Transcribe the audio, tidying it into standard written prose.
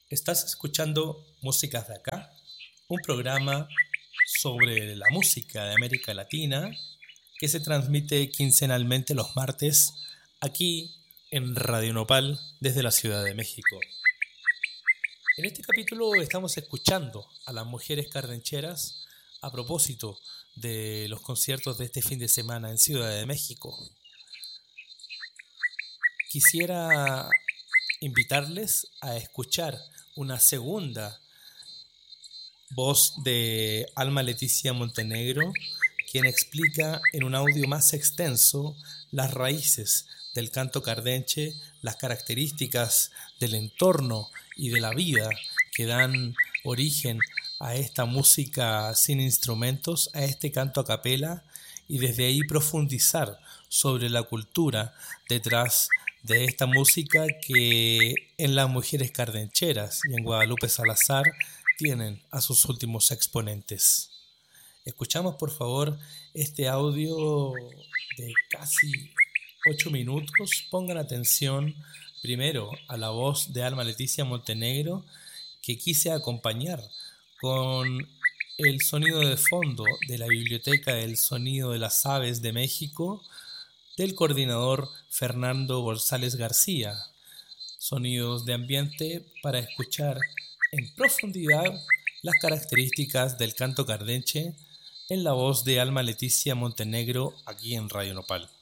Estás escuchando Músicas de Acá, un programa sobre la música de América Latina que se transmite quincenalmente los martes aquí en Radio Nopal desde la Ciudad de México. En este capítulo estamos escuchando a las mujeres cardencheras a propósito de los conciertos de este fin de semana en Ciudad de México. Quisiera invitarles a escuchar una segunda voz de Alma Leticia Montenegro, quien explica en un audio más extenso las raíces del canto cardenche, las características del entorno y de la vida que dan origen a esta música sin instrumentos, a este canto a capela, y desde ahí profundizar sobre la cultura detrás de esta música que en las mujeres cardencheras y en Guadalupe Salazar tienen a sus últimos exponentes. Escuchamos por favor este audio de casi 8 minutos. Pongan atención primero a la voz de Alma Leticia Montenegro, que quise acompañar con el sonido de fondo de la Biblioteca del Sonido de las Aves de México, del coordinador Fernando González García. Sonidos de ambiente para escuchar en profundidad las características del canto cardenche en la voz de Alma Leticia Montenegro aquí en Radio Nopal.